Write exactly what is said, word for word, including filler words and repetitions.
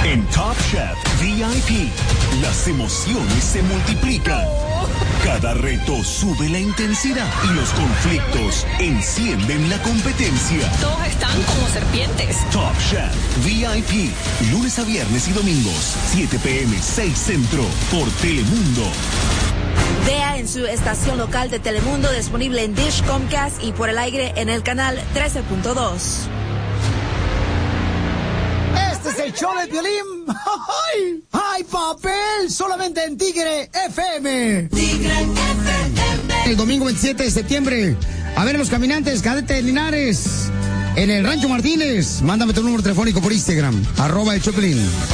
En Top Chef V I P, las emociones se multiplican. Cada reto sube la intensidad y los conflictos encienden la competencia. Todos están como serpientes. Top Chef V I P, lunes a viernes y domingos, siete p m, seis Centro, por Telemundo. Vea en su estación local de Telemundo, disponible en Dish, Comcast y por el aire en el canal trece punto dos. Este es el show de Piolín. ¡Ay! ¡Ay, papel! Solamente en Tigre F M. Tigre F M. El domingo veintisiete de septiembre. A ver, los caminantes, Cadete Linares. En el Rancho Martínez. Mándame tu número telefónico por Instagram. Arroba el Choplin.